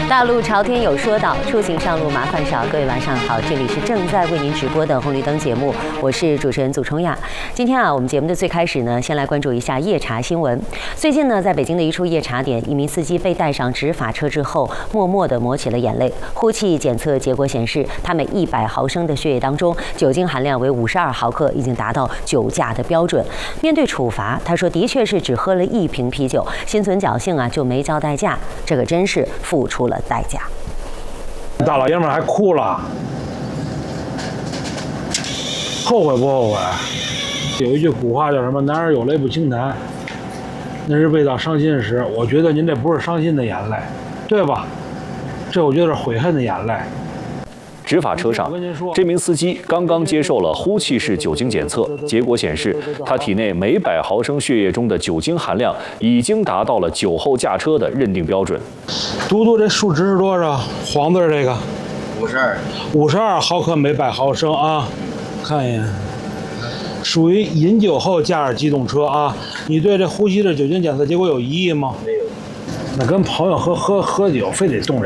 大陆朝天有说道，出行上路麻烦少。各位晚上好，这里是正在为您直播的红绿灯节目，我是主持人祖冲亚。今天我们节目的最开始呢，先来关注一下夜查新闻。最近呢，在北京的一处夜查点，一名司机被带上执法车之后，默默地抹起了眼泪。呼气检测结果显示，他每100毫升的血液当中，酒精含量为52毫克，已经达到酒驾的标准。面对处罚，他说的确是只喝了1瓶啤酒，心存侥幸就没交代驾，这个真是付出了代价。 大老爷们还哭了，后悔不后悔？有一句古话叫什么？男儿有泪不轻弹。那是未到伤心时，我觉得您这不是伤心的眼泪，对吧？这我觉得是悔恨的眼泪。 执法车上，这名司机刚刚接受了呼气式酒精检测，结果显示，他体内每100毫升血液中的酒精含量已经达到了酒后驾车的认定标准。 读这数值是多少？黄字这个，52毫克每100毫升啊！看一眼，属于饮酒后驾驶机动车啊！你对这呼吸的酒精检测结果有异议吗？没有。那跟朋友喝酒，非得动这。